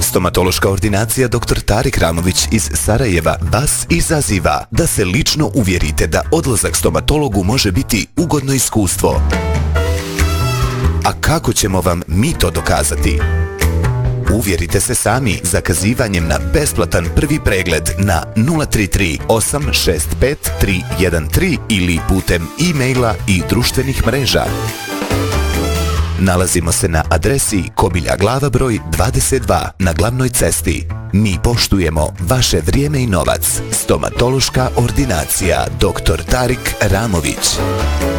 Stomatološka ordinacija dr. Tarik Ramović iz Sarajeva vas izaziva da se lično uvjerite da odlazak stomatologu može biti ugodno iskustvo. A kako ćemo vam mi to dokazati? Uvjerite se sami zakazivanjem na besplatan prvi pregled na 033 865 313 ili putem e-maila i društvenih mreža. Nalazimo se na adresi Kobilja Glava broj 22 na glavnoj cesti. Mi poštujemo vaše vrijeme i novac. Stomatološka ordinacija dr. Tarik Ramović.